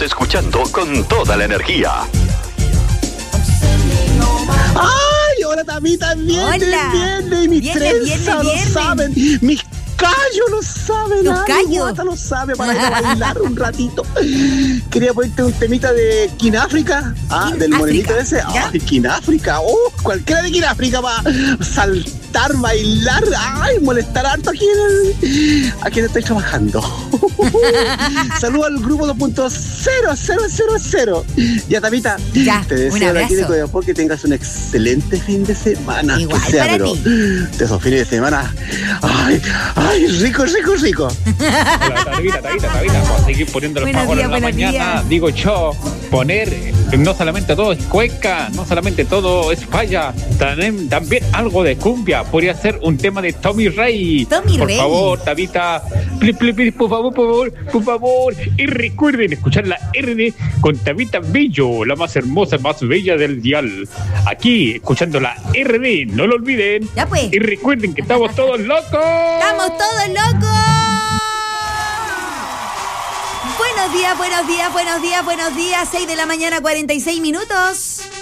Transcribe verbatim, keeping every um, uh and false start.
escuchando con toda la energía. ¡Ay! Hola, Tabita, viernes, viernes, mis trenzas lo saben, mis callos lo saben, los callos, mi guata lo sabe, para ir a bailar un ratito. Quería ponerte un temita de Kináfrica, ah, Kin del morenito África, ese, ¿ya? ay, Kináfrica, oh, cualquiera de Kináfrica va a saltar, bailar, ay, molestar harto aquí en el, aquí en estoy trabajando. Saludos al grupo dos punto cero cero cero cero. Ya, Tabita, ya, te deseo de aquí de Coyapó que tengas un excelente fin de semana. Igual que sea, para pero ti. de esos fines de semana, ay, ay, rico, rico, rico. Hola, Tabita, Tabita, Tabita, vamos a seguir poniendo los Buenos favores días, en la buenos mañana. días. Digo yo, poner no solamente todo es cueca, no solamente todo es falla, también, también algo de cumbia. Podría ser un tema de Tommy Rey. Tommy por Rey. favor, Tabita, pli, pli, pli, por favor, por favor, por favor. Y recuerden escuchar la R D con Tabita Bello, la más hermosa, más bella del dial. Aquí, escuchando la R D, no lo olviden. Ya pues. Y recuerden que estamos todos locos. ¡Estamos todos locos! Buenos días, buenos días, buenos días, buenos días. seis de la mañana, cuarenta y seis minutos.